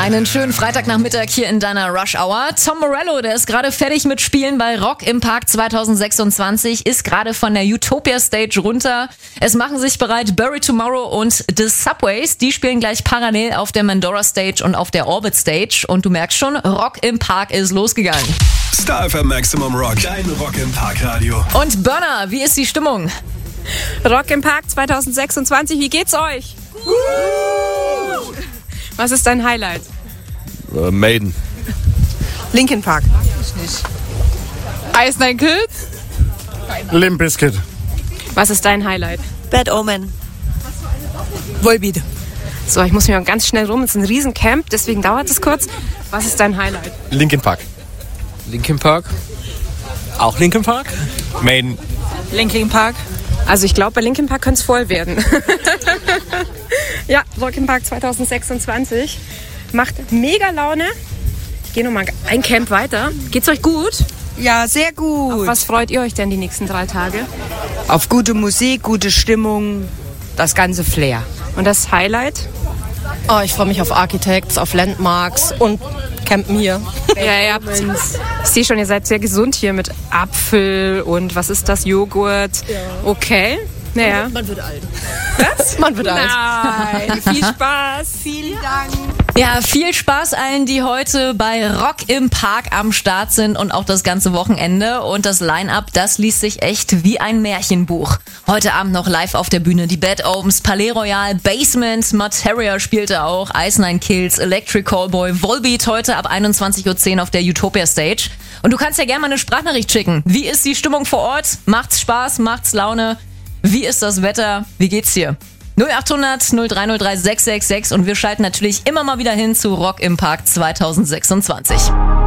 Einen schönen Freitagnachmittag hier in deiner Rush Hour. Tom Morello, der ist gerade fertig mit Spielen bei Rock im Park 2026, ist gerade von der Utopia Stage runter. Es machen sich bereit Bury Tomorrow und The Subways. Die spielen gleich parallel auf der Mandora Stage und auf der Orbit Stage. Und du merkst schon, Rock im Park ist losgegangen. Star FM Maximum Rock, dein Rock im Park Radio. Und Burner, wie ist die Stimmung? Rock im Park 2026, wie geht's euch? Was ist dein Highlight? Maiden. Linkin Park. Ice Nine Kills. Limp Bizkit. Was ist dein Highlight? Bad Omen. Volbeat. So, ich muss mir mal ganz schnell rum. Es ist ein Riesencamp, deswegen dauert es kurz. Was ist dein Highlight? Linkin Park. Linkin Park. Auch Linkin Park. Maiden. Linkin Park. Also ich glaube, bei Linkin Park könnte es voll werden. Ja, Rock im Park 2026 macht mega Laune. Ich gehe nochmal ein Camp weiter. Geht's euch gut? Ja, sehr gut. Auf was freut ihr euch denn die nächsten 3 Tage? Auf gute Musik, gute Stimmung, das ganze Flair. Und das Highlight? Oh, ich freue mich auf Architects, auf Landmarks und campen hier. Ja, ich sehe schon, ihr seid sehr gesund hier mit Apfel und was ist das, Joghurt. Ja. Okay. Naja. Man wird alt. Was? Man wird alt. Nein, viel Spaß. Vielen Dank. Ja, viel Spaß allen, die heute bei Rock im Park am Start sind und auch das ganze Wochenende. Und das Line-Up, das liest sich echt wie ein Märchenbuch. Heute Abend noch live auf der Bühne die Bad Opens, Palais Royal, Basement, Materia spielte auch, Ice Nine Kills, Electric Callboy, Volbeat heute ab 21.10 Uhr auf der Utopia Stage. Und du kannst ja gerne mal eine Sprachnachricht schicken. Wie ist die Stimmung vor Ort? Macht's Spaß? Macht's Laune? Wie ist das Wetter? Wie geht's hier? 0800 0303 666 und wir schalten natürlich immer mal wieder hin zu Rock im Park 2026.